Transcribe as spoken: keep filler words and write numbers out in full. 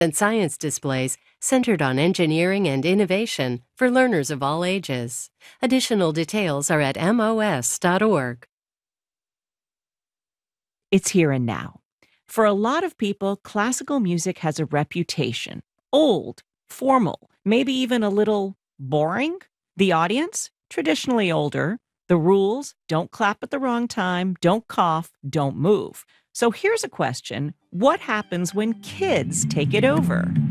and science displays centered on engineering and innovation for learners of all ages. Additional details are at M O S dot org. It's here and now. For a lot of people, classical music has a reputation. Old, formal, maybe even a little boring. The audience, traditionally older. The rules, don't clap at the wrong time, don't cough, don't move. So here's a question. What happens when kids take it over?